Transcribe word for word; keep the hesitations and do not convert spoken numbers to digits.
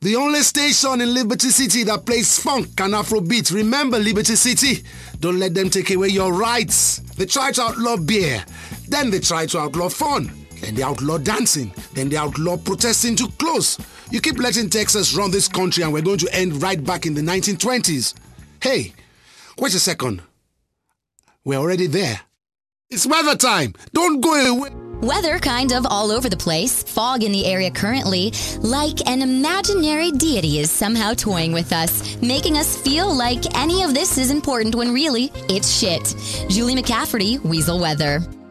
The only station in Liberty City that plays funk and Afrobeat. Remember Liberty City? Don't let them take away your rights. They try to outlaw beer. Then they try to outlaw fun. Then they outlaw dancing. Then they outlaw protesting too close. You keep letting Texas run this country and we're going to end right back in the nineteen twenties. Hey, wait a second. We're already there. It's weather time. Don't go away. Weather kind of all over the place. Fog in the area currently. Like an imaginary deity is somehow toying with us, making us feel like any of this is important when really, it's shit. Julie McCafferty, Weasel Weather.